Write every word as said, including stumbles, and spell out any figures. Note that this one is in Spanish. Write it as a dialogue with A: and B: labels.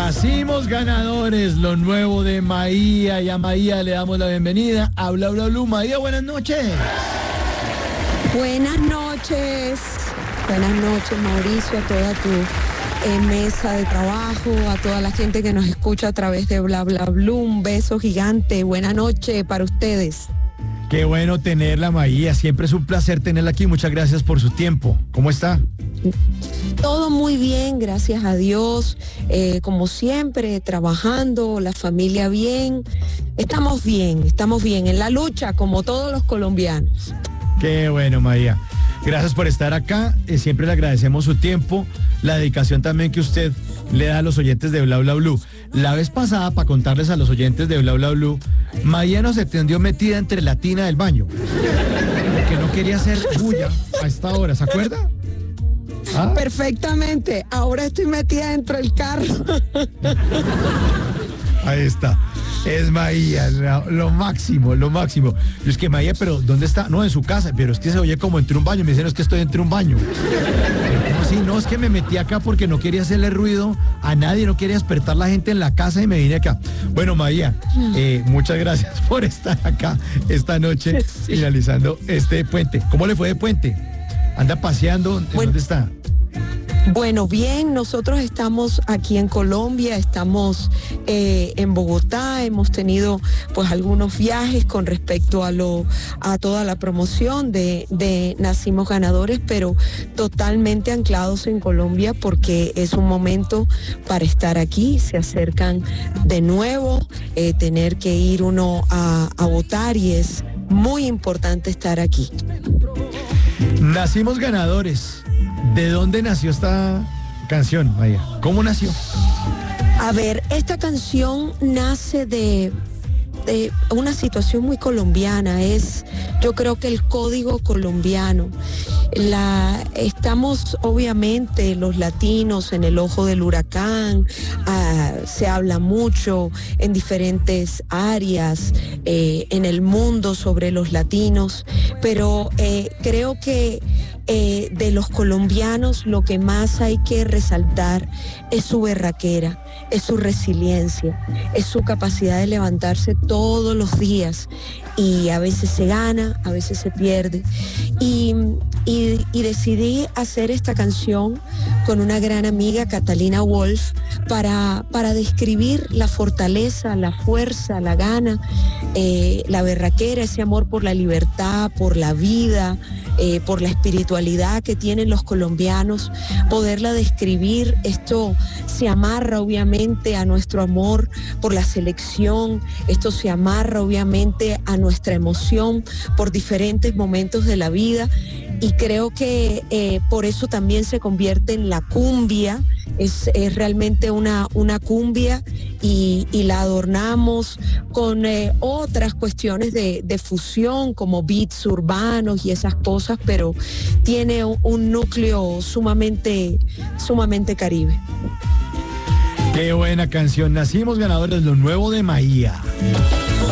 A: Nacimos ganadores, lo nuevo de Maía, y a Maía le damos la bienvenida a Bla Bla Blue. Maía, buenas noches.
B: Buenas noches, buenas noches Mauricio, a toda tu eh, mesa de trabajo, a toda la gente que nos escucha a través de Bla Bla Blue, un beso gigante, buena noche para ustedes.
A: Qué bueno tenerla, Maía, siempre es un placer tenerla aquí, muchas gracias por su tiempo. ¿Cómo está?
B: Todo muy bien, gracias a Dios, eh, como siempre, trabajando, la familia bien, estamos bien, estamos bien, en la lucha como todos los colombianos.
A: Qué bueno, Maía. Gracias por estar acá, eh, siempre le agradecemos su tiempo, la dedicación también que usted le da a los oyentes de Bla Bla Blue. La vez pasada, para contarles a los oyentes de Bla Bla Blue, Maía nos atendió metida entre la tina del baño, porque no quería hacer bulla a esta hora, ¿se acuerda? ¿Ah?
B: Perfectamente, ahora estoy metida dentro del carro.
A: Ahí está. Es Maía, lo, lo máximo, lo máximo. Yo es que Maía, pero ¿dónde está? No, en su casa, pero es que se oye como entre un baño. Me dicen, no, es que estoy entre un baño. ¿Cómo así? No, es que me metí acá porque no quería hacerle ruido a nadie, no quería despertar la gente en la casa y me vine acá. Bueno, Maía, eh, muchas gracias por estar acá esta noche, sí, finalizando este puente. ¿Cómo le fue de puente? ¿Anda paseando? ¿En
B: bueno,
A: dónde está?
B: Bueno, bien, nosotros estamos aquí en Colombia, estamos eh, en Bogotá, hemos tenido pues algunos viajes con respecto a lo a toda la promoción de, de Nacimos Ganadores, pero totalmente anclados en Colombia porque es un momento para estar aquí, se acercan de nuevo, eh, tener que ir uno a, a votar y es muy importante estar aquí.
A: Nacimos Ganadores. ¿De dónde nació esta canción, Maía? ¿Cómo nació?
B: A ver, esta canción nace de, de una situación muy colombiana, es yo creo que el código colombiano. La, estamos obviamente los latinos en el ojo del huracán, ah, se habla mucho en diferentes áreas eh, en el mundo sobre los latinos, pero eh, creo que eh, de los colombianos lo que más hay que resaltar es su berraquera, es su resiliencia, es su capacidad de levantarse todos los días y a veces se gana, a veces se pierde. Y, y, y decidí hacer esta canción con una gran amiga, Catalina Wolf, para, para describir la fortaleza, la fuerza, la gana, eh, la berraquera, ese amor por la libertad, por la vida, eh, por la espiritualidad que tienen los colombianos, poderla describir. Esto se amarra obviamente a nuestro amor por la selección, esto se amarra obviamente a nuestra emoción por diferentes momentos de la vida y creo que eh, por eso también se convierte en la cumbia, es, es realmente una, una cumbia y, y la adornamos con eh, otras cuestiones de, de fusión como beats urbanos y esas cosas, pero tiene un, un núcleo sumamente, sumamente caribe.
A: Qué buena canción. Nacimos Ganadores, lo nuevo de Maía.